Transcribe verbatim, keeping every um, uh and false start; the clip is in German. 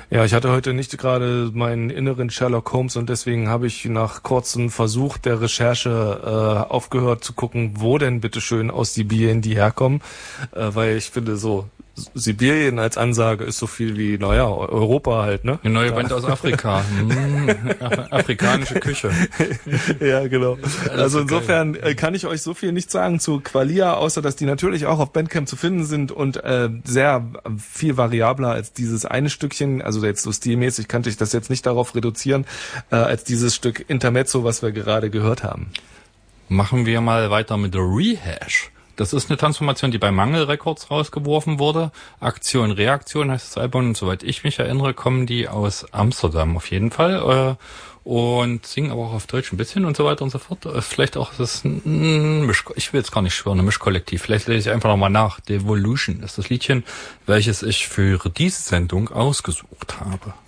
Ja, ich hatte heute nicht gerade meinen inneren Sherlock Holmes und deswegen habe ich nach kurzem Versuch der Recherche äh, aufgehört zu gucken, wo denn bitteschön aus Sibirien die herkommen, äh, weil ich finde so, Sibirien als Ansage ist so viel wie, naja, Europa halt, ne? Eine neue Band aus Afrika. Hm, afrikanische Küche. Ja, genau. Also insofern äh, kann ich euch so viel nicht sagen zu Qualia, außer dass die natürlich auch auf Bandcamp zu finden sind und äh, sehr viel variabler als dieses eine Stückchen, also jetzt so stilmäßig kannte ich das jetzt nicht darauf reduzieren, äh, als dieses Stück Intermezzo, was wir gerade gehört haben. Machen wir mal weiter mit der Rehash. Das ist eine Transformation, die bei Mangel Records rausgeworfen wurde. Aktion, Reaktion heißt das Album. Und soweit ich mich erinnere, kommen die aus Amsterdam auf jeden Fall. Äh, und singen aber auch auf Deutsch ein bisschen und so weiter und so fort. Äh, vielleicht auch, das ist ein Misch, ich will jetzt gar nicht schwören, ein Mischkollektiv. Vielleicht lese ich einfach nochmal nach. Devolution ist das Liedchen, welches ich für diese Sendung ausgesucht habe.